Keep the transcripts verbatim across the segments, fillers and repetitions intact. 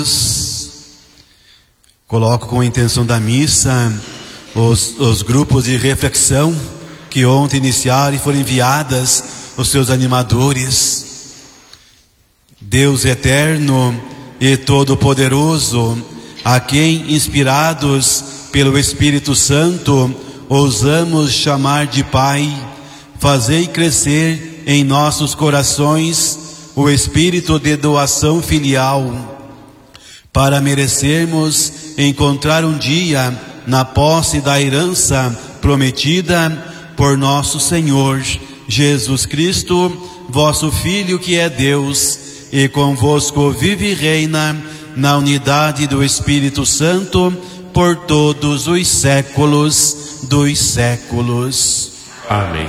queridos, coloco com a intenção da missa os, os grupos de reflexão que ontem iniciaram e foram enviadas os seus animadores. Deus eterno e todo-poderoso, a quem, inspirados pelo Espírito Santo, ousamos chamar de Pai, fazei crescer em nossos corações o espírito de doação filial, para merecermos encontrar um dia na posse da herança prometida por nosso Senhor Jesus Cristo, vosso Filho, que é Deus, e convosco vive e reina na unidade do Espírito Santo por todos os séculos dos séculos. Amém.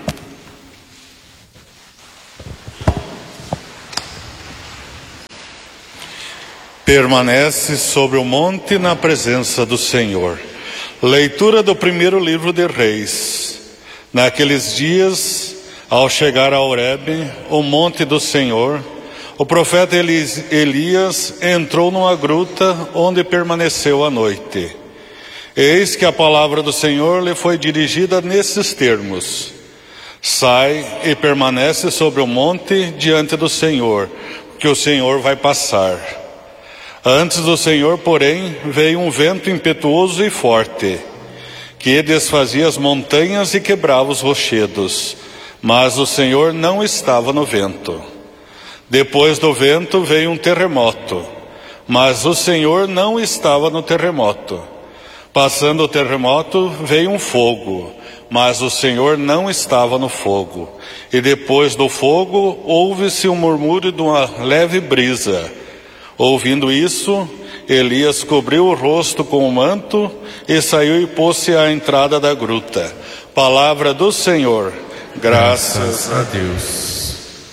Permanece sobre o monte na presença do Senhor. Leitura do primeiro livro de Reis. Naqueles dias, ao chegar a Horebe, o monte do Senhor, o profeta Elias entrou numa gruta onde permaneceu a noite. Eis que a palavra do Senhor lhe foi dirigida nesses termos: sai e permanece sobre o monte diante do Senhor, que o Senhor vai passar. Antes do Senhor, porém, veio um vento impetuoso e forte, que desfazia as montanhas e quebrava os rochedos, mas o Senhor não estava no vento. Depois do vento veio um terremoto, mas o Senhor não estava no terremoto. Passando o terremoto, veio um fogo, mas o Senhor não estava no fogo. E depois do fogo, ouve-se um murmúrio de uma leve brisa. Ouvindo isso, Elias cobriu o rosto com o manto e saiu e pôs-se à entrada da gruta. Palavra do Senhor. Graças, Graças a Deus.